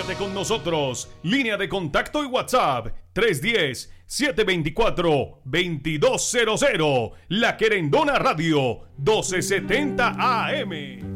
Comunícate con nosotros. Línea de contacto y WhatsApp 310-724-2200. La Querendona Radio 1270 AM.